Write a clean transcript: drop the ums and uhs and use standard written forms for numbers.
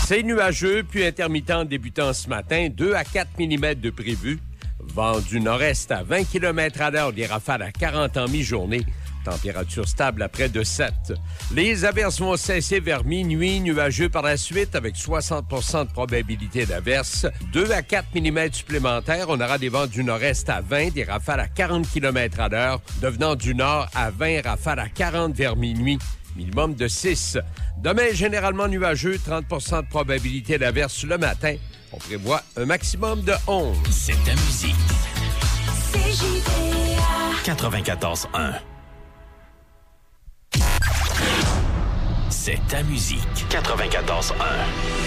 C'est nuageux, puis intermittent débutant ce matin. 2 à 4 mm de prévu. Vent du nord-est à 20 km/h, des rafales à 40 en mi-journée. Température stable à près de 7. Les averses vont cesser vers minuit, nuageux par la suite avec 60 % de probabilité d'averse. 2 à 4 mm supplémentaires. On aura des vents du nord-est à 20, des rafales à 40 km/h, devenant du nord à 20, rafales à 40 vers minuit. Minimum de 6. Demain, généralement nuageux, 30 % de probabilité d'averse le matin. On prévoit un maximum de 11. C'est ta musique. CJDA 94.1. C'est ta musique. 94.1.